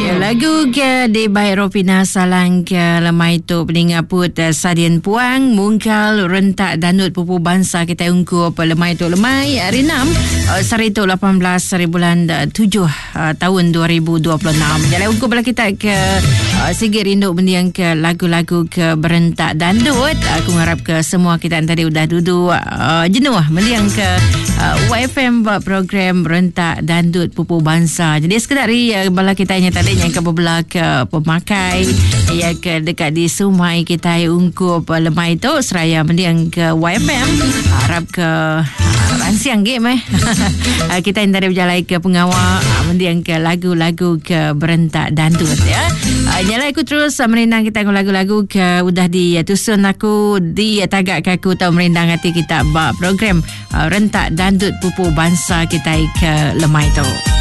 Lagu ke di baik Ropina Salang ke lemai tu peningat put Sadian Puang Mungkal rentak danut pupu bangsa kita ungku apa lemai tu lemai hari 6 Sarito 18 hari bulan 7 tahun 2026. Jadi ungku bala kita ke Sigit Rindu mendiang ke lagu-lagu ke berentak dandut. Aku harap ke semua kita tadi udah duduk jenuh mendiang ke YFM buat program berentak dandut pupu bangsa. Jadi sekedar bala kita yang tadinya ke bebelah ke pemakai ya ke dekat di Sumai kita ungkup lemai tu seraya mendiang ke YFM harap ke ransiang game kita yang tadi berjalan ke pengawal mendiang ke lagu-lagu ke berentak dandut ya. Nyala aku terus merindang kita dengan lagu-lagu ke udah ditusun aku di tagak aku tahu merindang hati kita buat program rentak dandut pupu bangsa kita ke lemai tu.